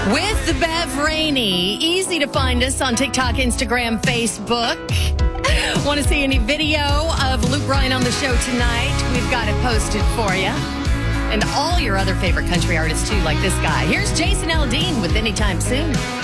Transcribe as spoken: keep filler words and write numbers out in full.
With the Bev Rainey. Easy to find us on TikTok, Instagram, Facebook. Want to see any video of Luke Bryan on the show tonight? We've got it posted for you. And all your other favorite country artists, too, like this guy. Here's Jason Aldean with Anytime Soon.